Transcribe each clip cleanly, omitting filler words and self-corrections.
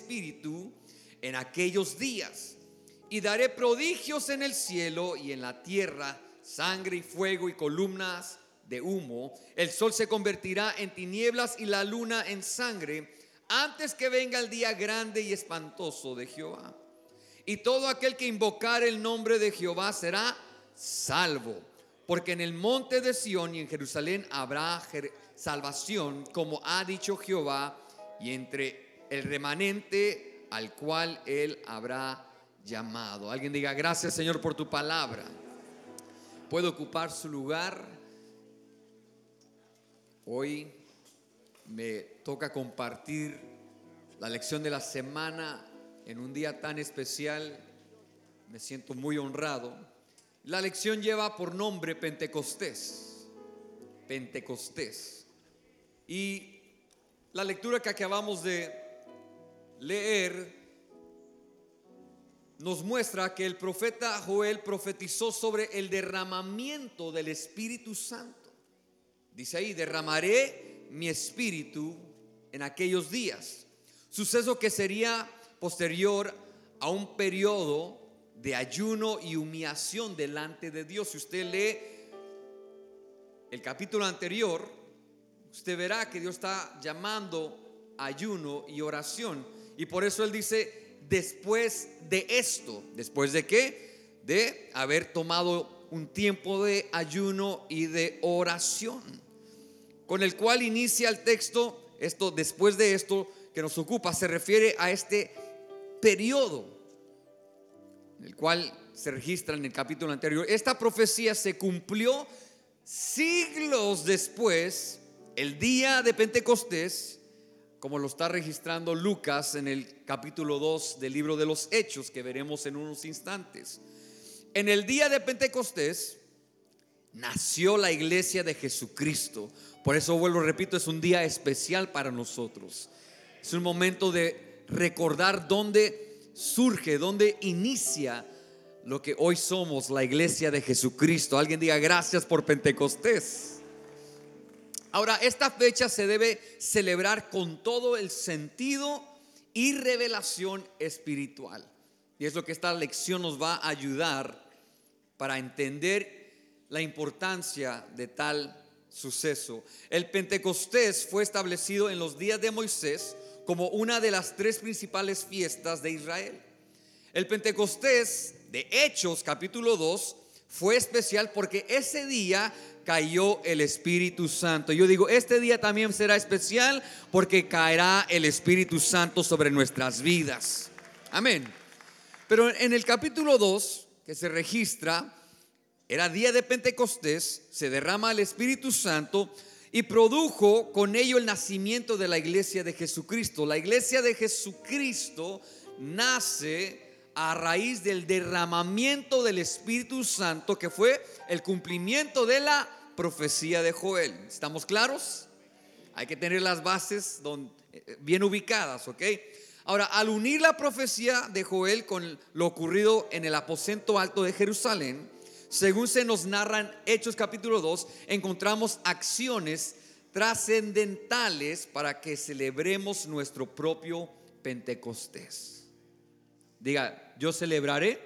espíritu en aquellos días. Y daré prodigios en el cielo y en la tierra, sangre y fuego y columnas de humo. El sol se convertirá en tinieblas y la luna en sangre, antes que venga el día grande y espantoso de Jehová. Y todo aquel que invocare el nombre de Jehová será salvo. Porque en el monte de Sión y en Jerusalén habrá salvación, como ha dicho Jehová, y entre el remanente al cual él habrá llamado. Alguien diga: gracias, Señor, por tu palabra. Puede ocupar su lugar. Hoy me toca compartir la lección de la semana en un día tan especial. Me siento muy honrado. La lección lleva por nombre Pentecostés. Pentecostés. Y la lectura que acabamos de leer nos muestra que el profeta Joel profetizó sobre el derramamiento del Espíritu Santo. Dice ahí: derramaré mi espíritu en aquellos días. Suceso que sería posterior a un periodo de ayuno y humillación delante de Dios. Si usted lee el capítulo anterior, usted verá que Dios está llamando ayuno y oración. Y por eso Él dice: después de esto. ¿Después de qué? De haber tomado un tiempo de ayuno y de oración, con el cual inicia el texto. Esto, después de esto que nos ocupa, se refiere a este periodo, el cual se registra en el capítulo anterior. Esta profecía se cumplió siglos después, el día de Pentecostés, como lo está registrando Lucas en el capítulo 2 del libro de los Hechos, que veremos en unos instantes. En el día de Pentecostés nació la iglesia de Jesucristo. Por eso, vuelvo, repito, es un día especial para nosotros. Es un momento de recordar dónde surge, dónde inicia lo que hoy somos, la iglesia de Jesucristo. Alguien diga: gracias por Pentecostés. Ahora, esta fecha se debe celebrar con todo el sentido y revelación espiritual. Y es lo que esta lección nos va a ayudar para entender la importancia de tal suceso. El Pentecostés fue establecido en los días de Moisés como una de las tres principales fiestas de Israel. El Pentecostés de Hechos capítulo 2 fue especial porque ese día cayó el Espíritu Santo. Yo digo, este día también será especial porque caerá el Espíritu Santo sobre nuestras vidas. Amén. Pero en el capítulo 2 que se registra, era día de Pentecostés, se derrama el Espíritu Santo y produjo con ello el nacimiento de la iglesia de Jesucristo. La iglesia de Jesucristo nace a raíz del derramamiento del Espíritu Santo, que fue el cumplimiento de la profecía de Joel. ¿Estamos claros? Hay que tener las bases bien ubicadas, ¿ok? Ahora, al unir la profecía de Joel con lo ocurrido en el aposento alto de Jerusalén, según se nos narra en Hechos capítulo 2, encontramos acciones trascendentales para que celebremos nuestro propio Pentecostés. Diga: yo celebraré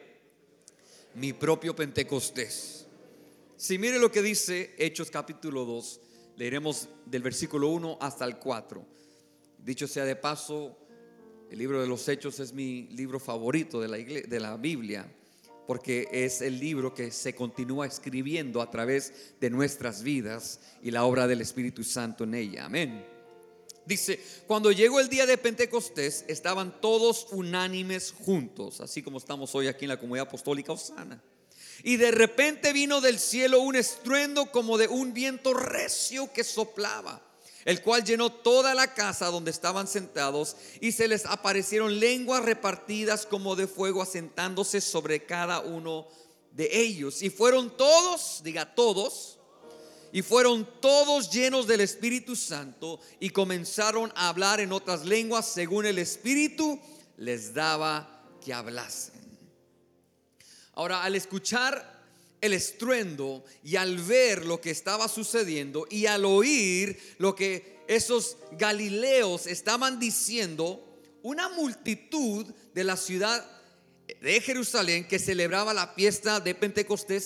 mi propio Pentecostés. Si mire lo que dice Hechos capítulo 2, leeremos del versículo 1 hasta el 4. Dicho sea de paso, el libro de los Hechos es mi libro favorito de la Biblia, porque es el libro que se continúa escribiendo a través de nuestras vidas y la obra del Espíritu Santo en ella. Amén. Dice: cuando llegó el día de Pentecostés, estaban todos unánimes juntos, así como estamos hoy aquí en la comunidad apostólica Osana. Y de repente vino del cielo un estruendo como de un viento recio que soplaba, el cual llenó toda la casa donde estaban sentados, y se les aparecieron lenguas repartidas como de fuego, asentándose sobre cada uno de ellos. Y fueron todos, diga todos, y fueron todos llenos del Espíritu Santo, y comenzaron a hablar en otras lenguas según el Espíritu les daba que hablasen. Ahora, al escuchar el estruendo y al ver lo que estaba sucediendo y al oír lo que esos galileos estaban diciendo, una multitud de la ciudad de Jerusalén que celebraba la fiesta de Pentecostés